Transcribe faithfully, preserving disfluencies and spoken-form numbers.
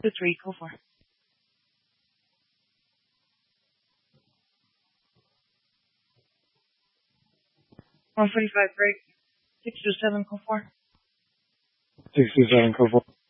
Two three, go for. One forty five break. Six two seven, go for. Six two seven, go for.